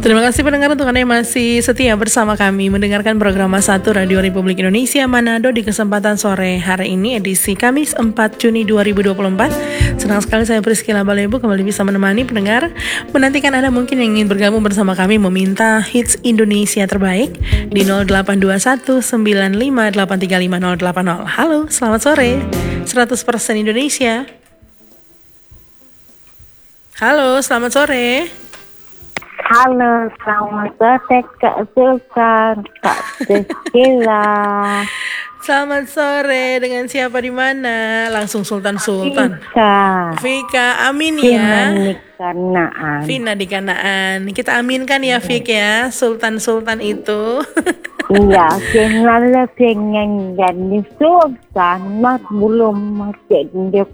Terima kasih pendengar untuk Anda yang masih setia bersama kami mendengarkan program Satu Radio Republik Indonesia Manado di kesempatan sore hari ini edisi Kamis 4 Juni 2024. Senang sekali saya Priscila Balebu kembali bisa menemani pendengar, menantikan Anda mungkin yang ingin bergabung bersama kami meminta hits Indonesia terbaik di 0821 95 835 080. Halo, selamat sore. 100% Indonesia. Halo, selamat sore. Halo, selamat sore Kak Sultan, Kak Priscila. Selamat sore, dengan siapa di mana? Langsung Sultan. Vika, amin ya. Vina di Kanaan. Kita aminkan ya Vika ya, Sultan itu. Iya, kenal pengen jadi sultan, mak belum masih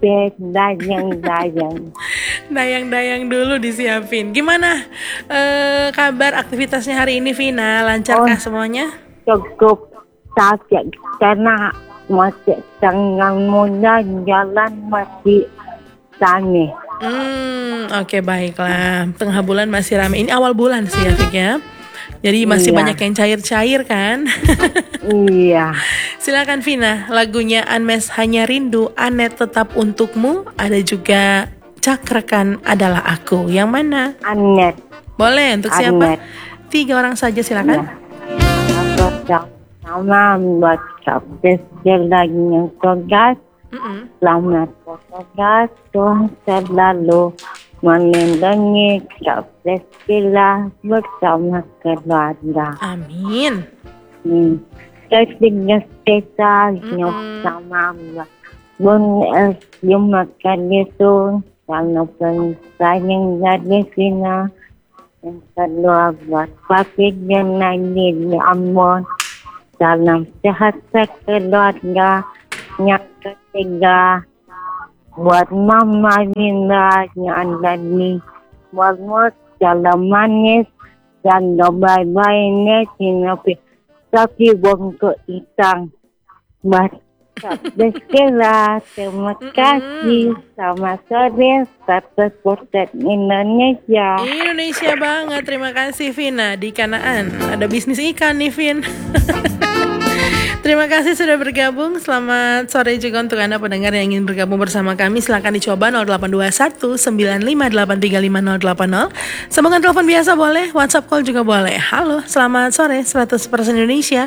dayang dulu disiapin. Gimana kabar aktivitasnya hari ini Vina? Lancarkah semuanya? Cukup sakit karena masih tengah muda, jalan masih rame. Oke, baiklah. Tengah bulan masih rame. Ini awal bulan sih ya Vika ya. Jadi masih banyak yang cair-cair kan? Iya. Silakan Vina, lagunya Anmes Hanya Rindu, Anet Tetap Untukmu, ada juga Cakrakan Adalah Aku. Yang mana? Anet. Boleh, untuk siapa? 3 orang saja silakan. Ya. Sama buat Kapten lagi yang tugas. Selamat bertugas, Tuhan selalu melindungi Kapten bersama keluarga. Amin. Terima kasih sama Bun makan itu kalau sayang dari sini yang kedua buat pakai dan lagi di Ambon dalam sehat keluarga. Yang ketiga buat Mama Linda yang ada di Walmart dalam manis dan bye-bye tapi bongkok itang buat Priscila, terima kasih. Selamat sore, 100% Indonesia. Indonesia banget, terima kasih Vina di Kanaan. Ada bisnis ikan nih Vin. Terima kasih sudah bergabung. Selamat sore juga untuk Anda pendengar yang ingin bergabung bersama kami. Silakan dicoba 0821 95 835 080. Sambungan telepon biasa boleh, WhatsApp call juga boleh. Halo, selamat sore 100% Indonesia.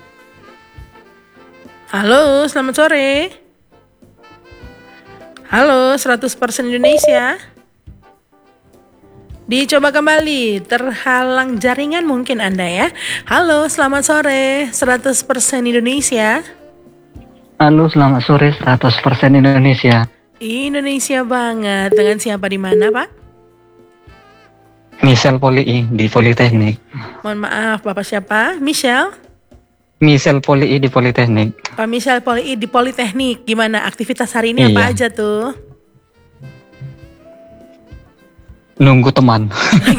Halo, selamat sore. Halo, 100% Indonesia. Dicoba kembali, terhalang jaringan mungkin Anda ya. Halo, selamat sore, 100% Indonesia. Halo, selamat sore, 100% Indonesia. Indonesia banget. Dengan siapa di mana, Pak? Michelle Poli di Politeknik. Mohon maaf, Bapak siapa? Michelle Poli di Politeknik. Pak Michelle Poli di Politeknik. Gimana aktivitas hari ini apa aja tuh? Nunggu teman.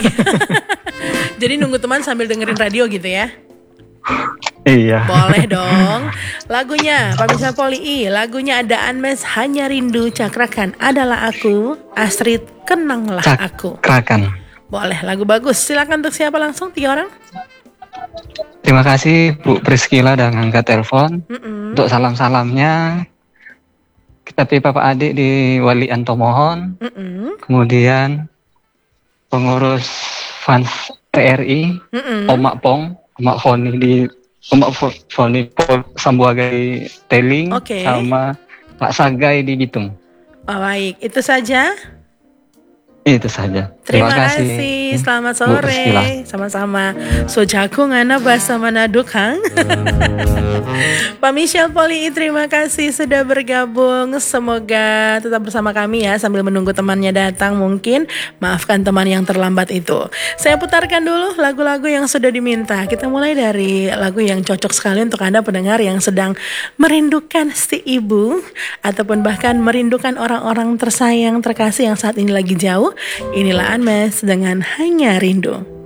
Jadi nunggu teman sambil dengerin radio gitu ya? Iya. Boleh dong. Lagunya Pak Michelle Poli, lagunya ada Anmes Hanya Rindu, Cakrakan Adalah Aku, Astrid Kenanglah Aku. Cakrakan. Boleh, lagu bagus. Silakan untuk siapa langsung 3 orang? Terima kasih Bu Priscila dan angkat telepon. Untuk salam-salamnya kita Bapak Adik di Wali Antomohon. Kemudian pengurus fans TRI, Omak Foni di Sambuaga di Teling, sama Pak Sagai di Bitung. Baik, itu saja. Itu saja. Terima kasih. Selamat sore. Sama-sama. So jago ngana bahasa Manado Kang. Pak Michelle Poli, terima kasih sudah bergabung. Semoga tetap bersama kami ya sambil menunggu temannya datang mungkin. Maafkan teman yang terlambat itu. Saya putarkan dulu lagu-lagu yang sudah diminta. Kita mulai dari lagu yang cocok sekali untuk Anda pendengar yang sedang merindukan si ibu ataupun bahkan merindukan orang-orang tersayang terkasih yang saat ini lagi jauh. Inilah Anmes dengan Hanya Rindu.